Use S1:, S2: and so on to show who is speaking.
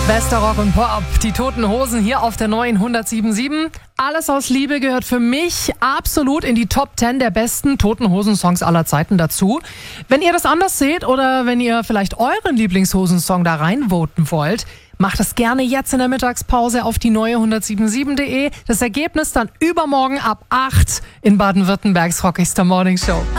S1: Bester Rock und Pop, die Toten Hosen hier auf der neuen 107.7. Alles aus Liebe gehört für mich absolut in die Top 10 der besten Toten Hosen-Songs aller Zeiten dazu. Wenn ihr das anders seht oder wenn ihr vielleicht euren Lieblingshosensong da reinvoten wollt, macht das gerne jetzt in der Mittagspause auf die neue 107.7.de. Das Ergebnis dann übermorgen ab 8 in Baden-Württembergs rockigster Morningshow.